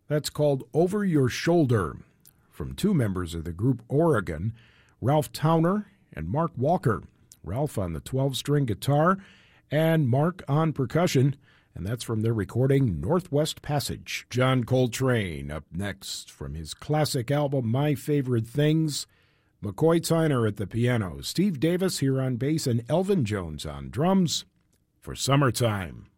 That's called Over Your Shoulder, from two members of the group Oregon, Ralph Towner and Mark Walker. Ralph on the 12-string guitar and Mark on percussion, and that's from their recording Northwest Passage. John Coltrane up next from his classic album My Favorite Things. McCoy Tyner at the piano, Steve Davis here on bass, and Elvin Jones on drums for Summertime.